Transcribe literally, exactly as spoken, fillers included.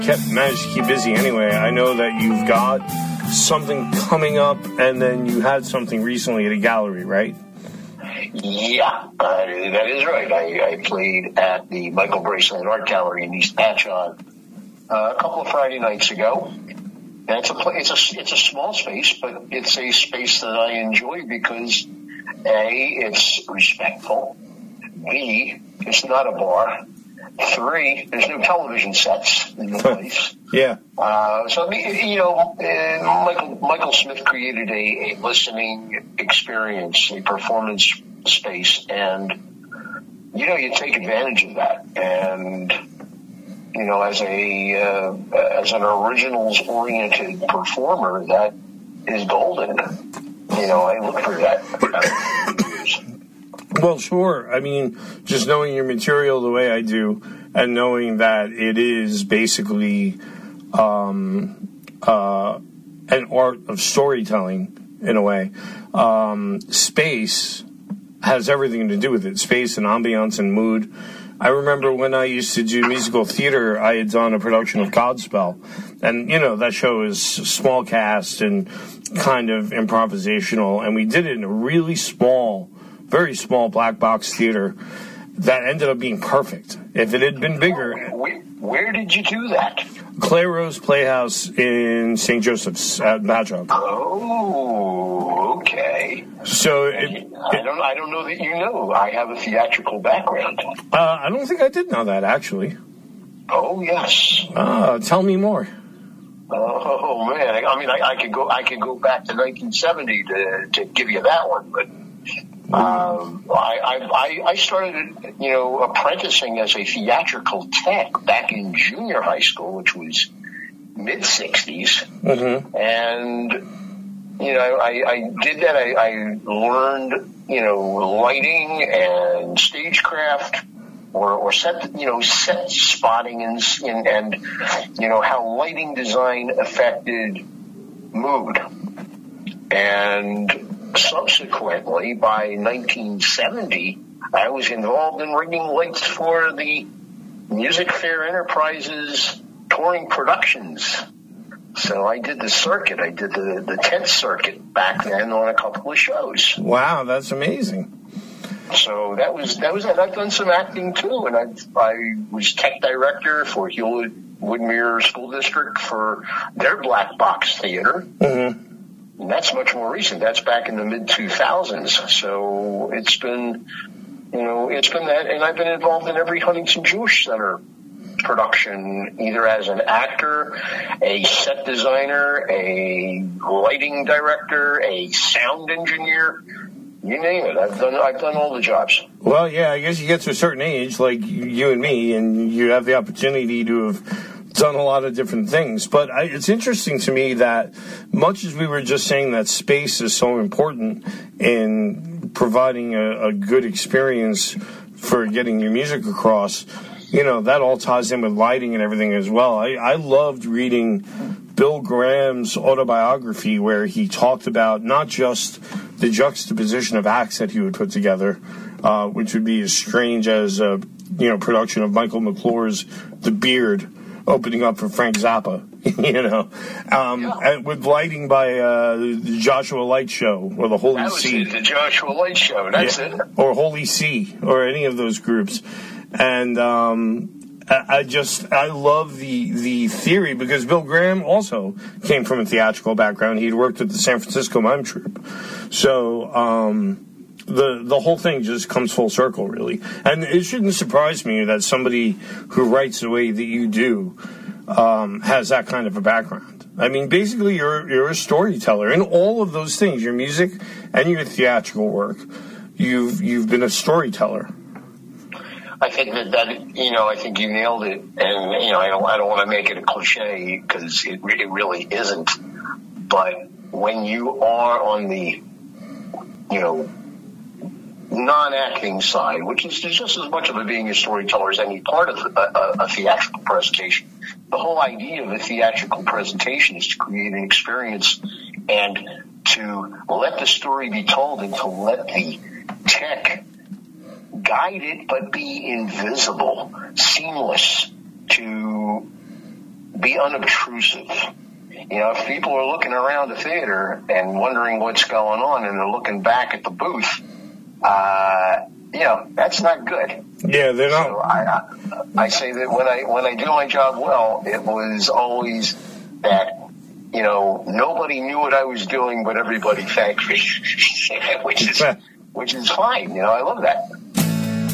kept managed to keep busy anyway. I know that you've got something coming up, and then you had something recently at a gallery, right? Yeah, uh, that is right. I, I played at the Michael Braceland Art Gallery in East Patchogue uh, a couple of Friday nights ago. And it's a it's a it's a small space, but it's a space that I enjoy because A, it's respectful. B, it's not a bar. Three, there's no television sets in the place. Yeah. Uh, so, you know, uh, Michael, Michael Smith created a, a listening experience, a performance space, and, you know, you take advantage of that. And, you know, as a, uh, as an originals-oriented performer, that is golden. You know, I look for that. Well, sure. I mean, just knowing your material the way I do, and knowing that it is basically um, uh, an art of storytelling, in a way, um, space has everything to do with it. Space and ambiance and mood. I remember when I used to do musical theater, I had done a production of Godspell. And, you know, that show is small cast and kind of improvisational. And we did it in a really small, very small black box theater that ended up being perfect. If it had been bigger... Where, where did you do that? Claire Rose Playhouse in Saint Joseph's at Patchogue. Oh, okay. So it, I don't. I don't know that you know. I have a theatrical background. Uh, I don't think I did know that, actually. Oh yes. Uh, tell me more. Oh man. I mean, I, I could go. I could go back to nineteen seventy to to give you that one, but. Um, I, I, I started, you know, apprenticing as a theatrical tech back in junior high school, which was mid sixties. Mm-hmm. And, you know, I, I did that. I, I learned, you know, lighting and stagecraft or, or set, you know, set spotting and, and, and, you know, how lighting design affected mood. And, subsequently, by nineteen seventy, I was involved in rigging lights for the Music Fair Enterprises touring productions. So I did the circuit. I did the, the tent circuit back then on a couple of shows. Wow, that's amazing. So that was that was it. I've done some acting too, and I I was tech director for Hewlett Woodmere School District for their black box theater. Mm-hmm. And that's much more recent. That's back in the mid two thousands. So it's been, you know, it's been that. And I've been involved in every Huntington Jewish Center production, either as an actor, a set designer, a lighting director, a sound engineer. You name it. I've done, I've done all the jobs. Well, yeah, I guess you get to a certain age, like you and me, and you have the opportunity to have done a lot of different things. But I, it's interesting to me that much as we were just saying that space is so important in providing a, a good experience for getting your music across, you know, that all ties in with lighting and everything as well. I, I loved reading Bill Graham's autobiography where he talked about not just the juxtaposition of acts that he would put together, uh, which would be as strange as a, you know, production of Michael McClure's The Beard, opening up for Frank Zappa, you know, um, yeah. with lighting by uh, the Joshua Light Show or the Holy that was See. It, the Joshua Light Show, that's yeah. it. Or Holy See, or any of those groups. And um, I, I just, I love the, the theory because Bill Graham also came from a theatrical background. He'd worked at the San Francisco Mime Troupe. So, um... The the whole thing just comes full circle, really. And it shouldn't surprise me that somebody who writes the way that you do um, has that kind of a background. I mean, basically, you're you're a storyteller in all of those things, your music and your theatrical work. You've you've been a storyteller. I think that, that you know, I think you nailed it. And, you know, I don't, I don't want to make it a cliche because it, it really isn't. But when you are on the, you know, non-acting side, which is just as much of a being a storyteller as any part of a, a, a theatrical presentation. The whole idea of a theatrical presentation is to create an experience and to let the story be told and to let the tech guide it but be invisible, seamless to be unobtrusive. You know, if people are looking around the theater and wondering what's going on and they're looking back at the booth, uh, you know, that's not good. Yeah, they're not. So I, I, I say that when I when I do my job well, it was always that, you know, nobody knew what I was doing, but everybody thanked me, which is which is fine. You know, I love that.